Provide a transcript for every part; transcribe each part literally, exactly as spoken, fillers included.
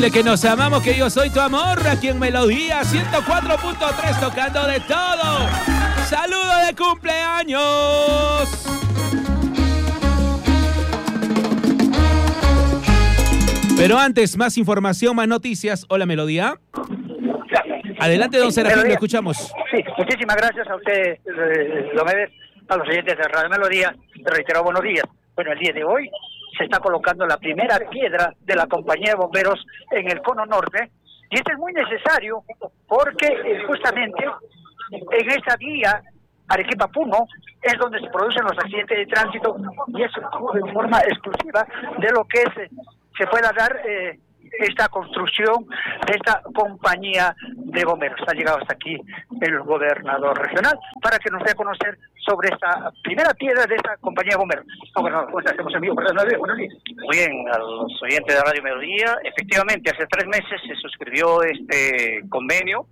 Dile que nos amamos, que yo soy tu amor, aquí en Melodía ciento cuatro punto tres, tocando de todo. ¡Saludo de cumpleaños! Pero antes, más información, más noticias. Hola, Melodía. Adelante, don Serafín, lo escuchamos. Sí, muchísimas gracias a usted, don Ever, a los oyentes de Radio Melodía. Te reitero, buenos días. Bueno, el día de hoy se está colocando la primera piedra de la compañía de bomberos en el cono norte, y esto es muy necesario porque eh, justamente en esta vía Arequipa-Puno es donde se producen los accidentes de tránsito, y es de forma exclusiva de lo que es, se pueda dar eh, esta construcción de esta compañía de bomberos. Ha llegado hasta aquí el gobernador regional para que nos dé a conocer sobre esta primera piedra de esta compañía de bomberos. Gobernador, ¿cómo estás? Hacemos en vivo, buenos días. Muy bien, a los oyentes de Radio Melodía, efectivamente, hace tres meses se suscribió este convenio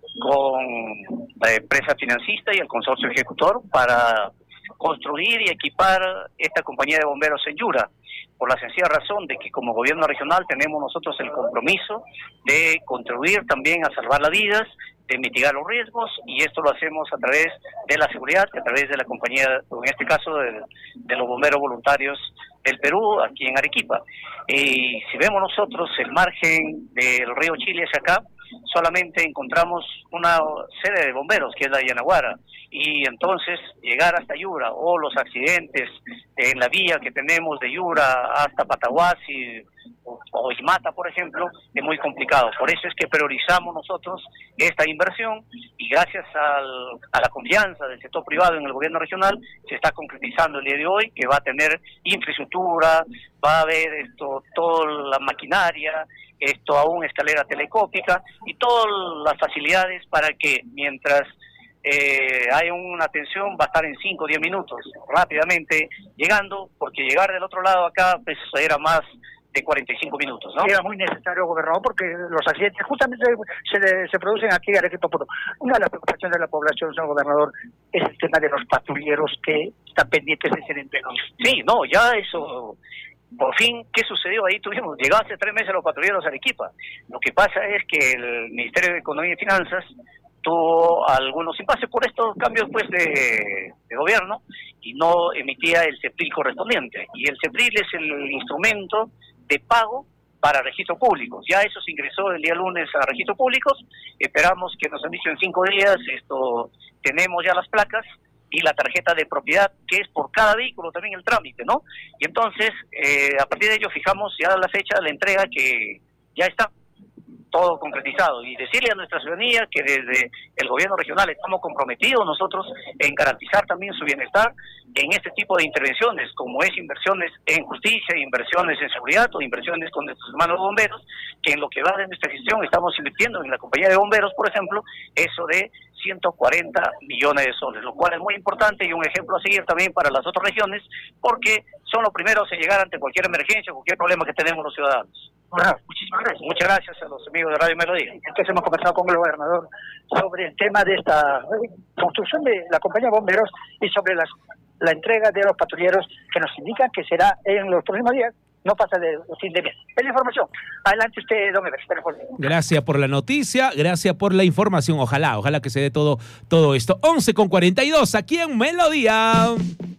con la empresa financista y el consorcio ejecutor para construir y equipar esta compañía de bomberos en Yura, por la sencilla razón de que como gobierno regional tenemos nosotros el compromiso de contribuir también a salvar las vidas, de mitigar los riesgos, y esto lo hacemos a través de la seguridad, a través de la compañía, en este caso de, de los bomberos voluntarios del Perú, aquí en Arequipa. Y si vemos nosotros el margen del río Chile hacia acá, solamente encontramos una sede de bomberos, que es la Yanaguara, y entonces llegar hasta Yura, o los accidentes en la vía que tenemos de Yura hasta Patahuasi o, o Imata, por ejemplo, es muy complicado. Por eso es que priorizamos nosotros esta inversión, y gracias al, a la confianza del sector privado en el gobierno regional, se está concretizando el día de hoy, que va a tener infraestructura, va a haber esto, toda la maquinaria, esto aún escalera telescópica y todas las facilidades para que mientras eh, hay una atención va a estar en cinco o diez minutos, rápidamente llegando, porque llegar del otro lado acá pues era más de cuarenta y cinco minutos, ¿no? Era muy necesario, gobernador, porque los accidentes justamente se, se producen aquí en Arequipa-Puno. Una de las preocupaciones de la población, señor gobernador, es el tema de los patrulleros que están pendientes de ser entregados. Sí, no, ya eso... Por fin, ¿qué sucedió ahí? Tuvimos, llegó hace tres meses los patrulleros a Arequipa. Lo que pasa es que el Ministerio de Economía y Finanzas tuvo algunos impases por estos cambios pues de, de gobierno, y no emitía el CEPRIL correspondiente. Y el CEPRIL es el instrumento de pago para registros públicos. Ya eso se ingresó el día lunes a registros públicos. Esperamos que nos han dicho en cinco días, esto tenemos ya las placas y la tarjeta de propiedad, que es por cada vehículo también el trámite, ¿no? Y entonces, eh, a partir de ello fijamos ya la fecha de la entrega, que ya está todo concretizado, y decirle a nuestra ciudadanía que desde el gobierno regional estamos comprometidos nosotros en garantizar también su bienestar en este tipo de intervenciones, como es inversiones en justicia, inversiones en seguridad o inversiones con nuestros hermanos bomberos, que en lo que va de nuestra gestión estamos invirtiendo en la compañía de bomberos, por ejemplo, eso de ciento cuarenta millones de soles, lo cual es muy importante y un ejemplo a seguir también para las otras regiones, porque son los primeros en llegar ante cualquier emergencia, cualquier problema que tenemos los ciudadanos. Bueno, muchísimas gracias. Muchas gracias a los amigos de Radio Melodía. Entonces hemos conversado con el gobernador sobre el tema de esta construcción de la compañía de bomberos y sobre las, la entrega de los patrulleros, que nos indican que será en los próximos días, no pasa de fin de mes. Es la información. Adelante usted, don Ever. Gracias por la noticia, gracias por la información. Ojalá, ojalá que se dé todo, todo esto. once con cuarenta y dos aquí en Melodía.